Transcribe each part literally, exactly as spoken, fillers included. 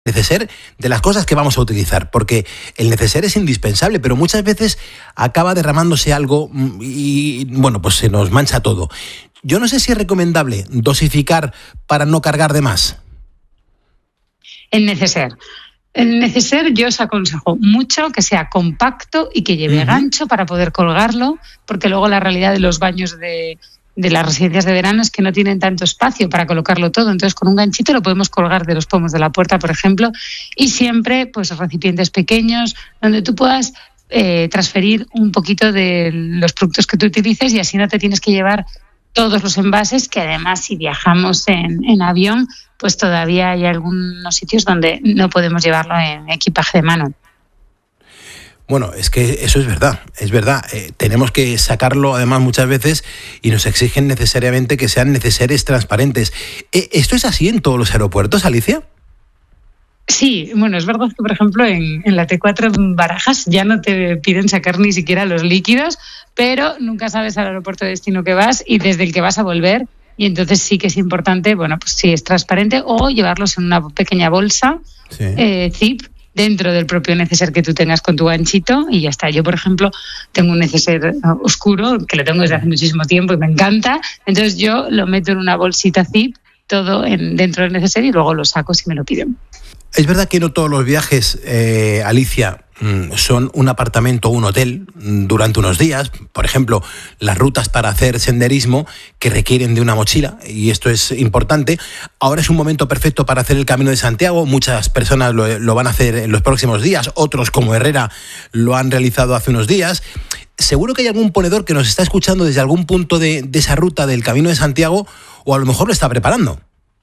neceser de las cosas que vamos a utilizar, porque el neceser es indispensable, pero muchas veces acaba derramándose algo y, bueno, pues se nos mancha todo. Yo no sé si es recomendable dosificar para no cargar de más. El neceser. El neceser yo os aconsejo mucho que sea compacto y que lleve uh-huh. gancho para poder colgarlo, porque luego la realidad de los baños de... de las residencias de verano es que no tienen tanto espacio para colocarlo todo, entonces con un ganchito lo podemos colgar de los pomos de la puerta, por ejemplo, y siempre pues recipientes pequeños donde tú puedas eh, transferir un poquito de los productos que tú utilices y así no te tienes que llevar todos los envases, que además si viajamos en, en avión pues todavía hay algunos sitios donde no podemos llevarlo en equipaje de mano. Bueno, es que eso es verdad, es verdad. Eh, tenemos que sacarlo además muchas veces y nos exigen necesariamente que sean neceseres transparentes. Eh, ¿Esto es así en todos los aeropuertos, Alicia? Sí, bueno, es verdad que, por ejemplo, en, en la T cuatro en Barajas ya no te piden sacar ni siquiera los líquidos, pero nunca sabes al aeropuerto de destino que vas y desde el que vas a volver. Y entonces sí que es importante, bueno, pues si es transparente o llevarlos en una pequeña bolsa, sí. eh, zip, dentro del propio neceser que tú tengas con tu ganchito y ya está. Yo, por ejemplo, tengo un neceser oscuro que lo tengo desde hace muchísimo tiempo y me encanta. Entonces yo lo meto en una bolsita zip, todo en, dentro del neceser y luego lo saco si me lo piden. Es verdad que no todos los viajes, eh, Alicia, son un apartamento o un hotel durante unos días. Por ejemplo, las rutas para hacer senderismo que requieren de una mochila, y esto es importante. Ahora es un momento perfecto para hacer el Camino de Santiago. Muchas personas lo, lo van a hacer en los próximos días, otros como Herrera lo han realizado hace unos días. Seguro que hay algún ponedor que nos está escuchando desde algún punto de, de esa ruta del Camino de Santiago, o a lo mejor lo está preparando.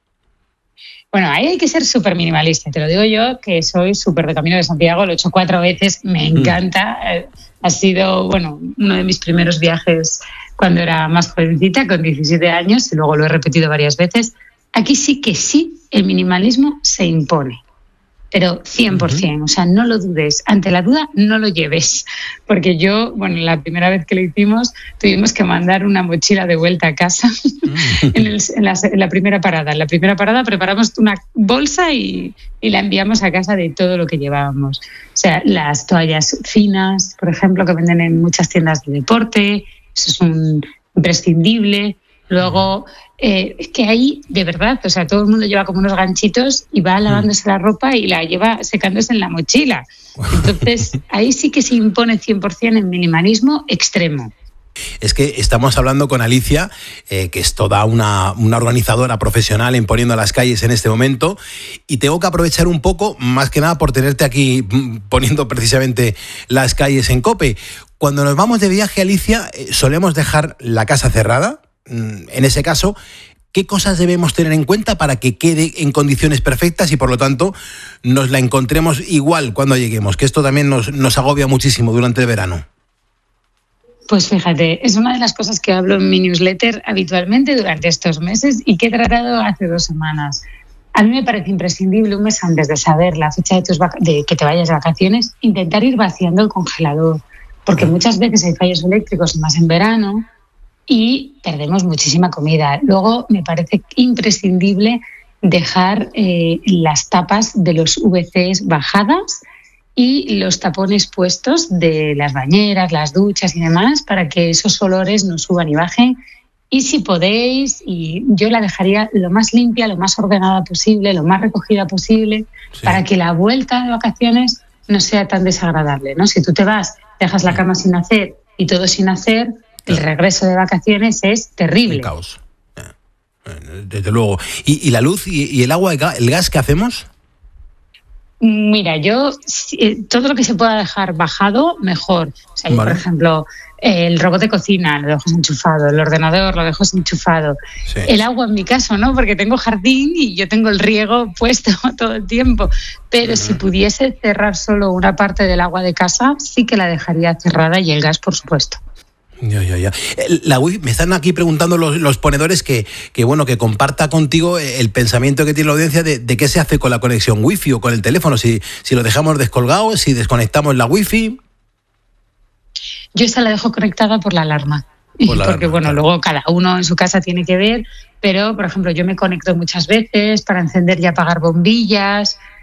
Bueno, ahí hay que ser súper minimalista. Te lo digo yo, que soy súper de Camino de Santiago, lo he hecho cuatro veces, me encanta. Mm. Ha sido, bueno, uno de mis primeros viajes cuando era más jovencita, con diecisiete años, y luego lo he repetido varias veces. Aquí sí que sí, el minimalismo se impone. Pero cien por ciento, uh-huh. O sea, no lo dudes. Ante la duda, no lo lleves. Porque yo, bueno, la primera vez que lo hicimos, tuvimos que mandar una mochila de vuelta a casa uh-huh. en, el, en, la, en la primera parada. En la primera parada preparamos una bolsa y, y la enviamos a casa de todo lo que llevábamos. O sea, las toallas finas, por ejemplo, que venden en muchas tiendas de deporte, eso es un imprescindible. Luego, eh, es que ahí, de verdad, o sea, todo el mundo lleva como unos ganchitos y va lavándose la ropa y la lleva secándose en la mochila. Entonces, ahí sí que se impone cien por ciento en minimalismo extremo. Es que estamos hablando con Alicia, eh, que es toda una, una organizadora profesional en Poniendo las Calles en este momento, y tengo que aprovechar un poco, más que nada por tenerte aquí poniendo precisamente las calles en COPE. Cuando nos vamos de viaje, Alicia, eh, solemos dejar la casa cerrada. En ese caso, ¿qué cosas debemos tener en cuenta para que quede en condiciones perfectas y por lo tanto nos la encontremos igual cuando lleguemos? Que esto también nos, nos agobia muchísimo durante el verano. Pues fíjate, es una de las cosas que hablo en mi newsletter habitualmente durante estos meses y que he tratado hace dos semanas. A mí me parece imprescindible un mes antes de saber la fecha de, tus vac- de que te vayas de vacaciones, intentar ir vaciando el congelador, porque muchas veces hay fallos eléctricos, más en verano, y perdemos muchísima comida. Luego me parece imprescindible dejar eh, las tapas de los V Cs bajadas y los tapones puestos de las bañeras, las duchas y demás, para que esos olores no suban y bajen. Y si podéis, y yo la dejaría lo más limpia, lo más ordenada posible, lo más recogida posible, sí. Para que la vuelta de vacaciones no sea tan desagradable, ¿no? Si tú te vas, dejas la cama sin hacer y todo sin hacer, el regreso de vacaciones es terrible. Un caos. Desde luego. ¿Y, y la luz y, y el agua, el gas, qué hacemos? Mira, yo todo lo que se pueda dejar bajado, mejor. O sea, yo, vale. Por ejemplo, el robot de cocina lo dejo enchufado, el ordenador lo dejo enchufado. Sí. El agua en mi caso, ¿no? Porque tengo jardín y yo tengo el riego puesto todo el tiempo. Pero uh-huh. Si pudiese cerrar solo una parte del agua de casa, sí que la dejaría cerrada, y el gas, por supuesto. Ya, ya, ya. La wifi, me están aquí preguntando los, los ponedores que, que, bueno, que comparta contigo el pensamiento que tiene la audiencia de, de qué se hace con la conexión wifi o con el teléfono, si, si lo dejamos descolgado, si desconectamos la wifi. Yo esa la dejo conectada por la alarma. Por la porque, alarma, bueno, claro. Luego cada uno en su casa tiene que ver, pero, por ejemplo, yo me conecto muchas veces para encender y apagar bombillas,